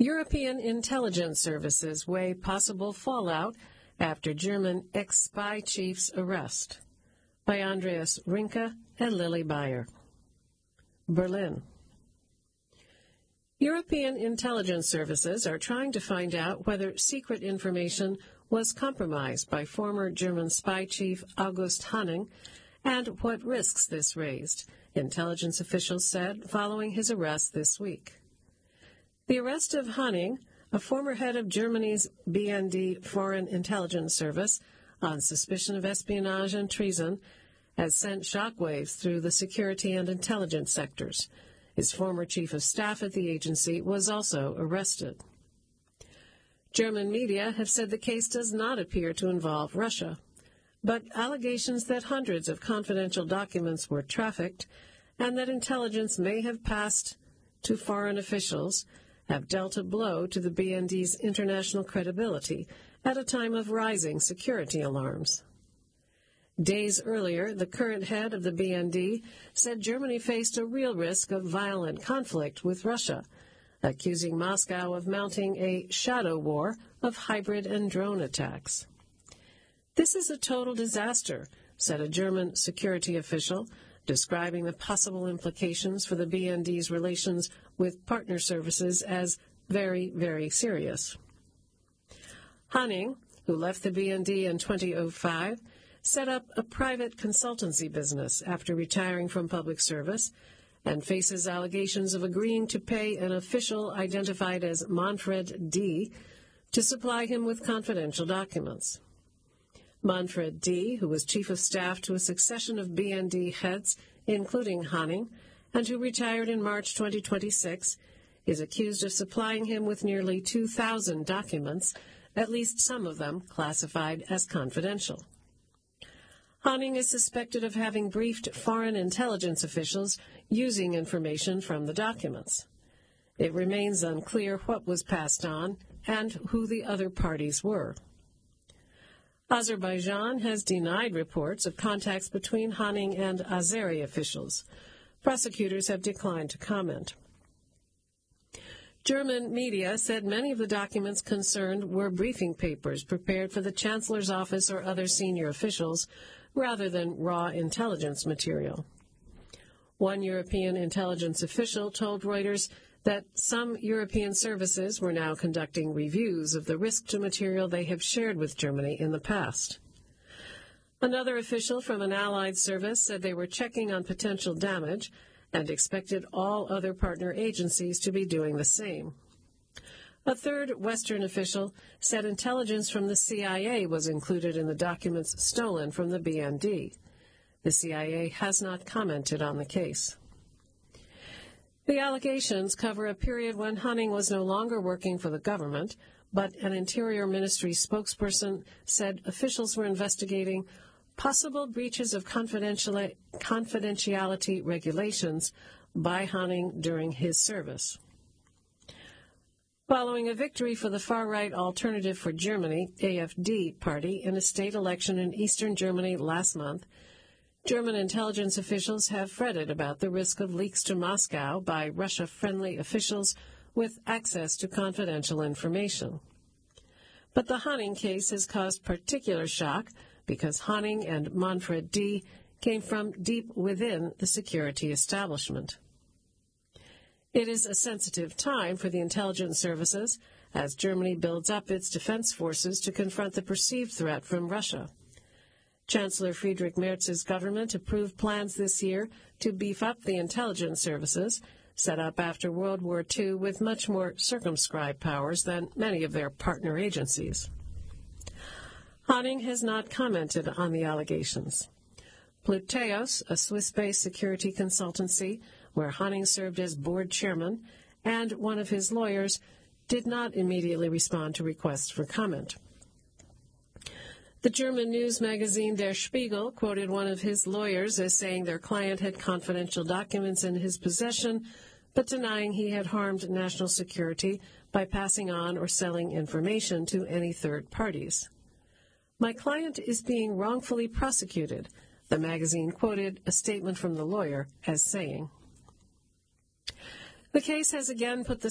European intelligence services weigh possible fallout after German ex-spy chief's arrest. By Andreas Rinke and Lily Bayer. Berlin. European intelligence services are trying to find out whether secret information was compromised by former German spy chief August Hanning and what risks this raised, intelligence officials said following his arrest this week. The arrest of Hanning, a former head of Germany's BND Foreign Intelligence Service, on suspicion of espionage and treason, has sent shockwaves through the security and intelligence sectors. His former chief of staff at the agency was also arrested. German media have said the case does not appear to involve Russia, but allegations that hundreds of confidential documents were trafficked and that intelligence may have passed to foreign officials have dealt a blow to the BND's international credibility at a time of rising security alarms. Days earlier, the current head of the BND said Germany faced a real risk of violent conflict with Russia, accusing Moscow of mounting a shadow war of hybrid and drone attacks. "This is a total disaster," said a German security official, describing the possible implications for the BND's relations with partner services as very, very serious. Hanning, who left the BND in 2005, set up a private consultancy business after retiring from public service and faces allegations of agreeing to pay an official identified as Manfred D. to supply him with confidential documents. Manfred D., who was chief of staff to a succession of BND heads, including Hanning, and who retired in March 2026, is accused of supplying him with nearly 2,000 documents, at least some of them classified as confidential. Hanning is suspected of having briefed foreign intelligence officials using information from the documents. It remains unclear what was passed on and who the other parties were. Azerbaijan has denied reports of contacts between Hanning and Azeri officials. Prosecutors have declined to comment. German media said many of the documents concerned were briefing papers prepared for the Chancellor's office or other senior officials, rather than raw intelligence material. One European intelligence official told Reuters that some European services were now conducting reviews of the risk to material they have shared with Germany in the past. Another official from an allied service said they were checking on potential damage and expected all other partner agencies to be doing the same. A third Western official said intelligence from the CIA was included in the documents stolen from the BND. The CIA has not commented on the case. The allegations cover a period when Hanning was no longer working for the government, but an Interior Ministry spokesperson said officials were investigating possible breaches of confidentiality regulations by Hanning during his service. Following a victory for the far-right Alternative for Germany, AfD, party in a state election in eastern Germany last month, German intelligence officials have fretted about the risk of leaks to Moscow by Russia-friendly officials with access to confidential information. But the Hanning case has caused particular shock because Hanning and Manfred D. came from deep within the security establishment. It is a sensitive time for the intelligence services as Germany builds up its defense forces to confront the perceived threat from Russia. Chancellor Friedrich Merz's government approved plans this year to beef up the intelligence services, set up after World War II with much more circumscribed powers than many of their partner agencies. Hanning has not commented on the allegations. Pluteos, a Swiss-based security consultancy, where Hanning served as board chairman, and one of his lawyers, did not immediately respond to requests for comment. The German news magazine Der Spiegel quoted one of his lawyers as saying their client had confidential documents in his possession, but denying he had harmed national security by passing on or selling information to any third parties. "My client is being wrongfully prosecuted," the magazine quoted a statement from the lawyer as saying. The case has again put the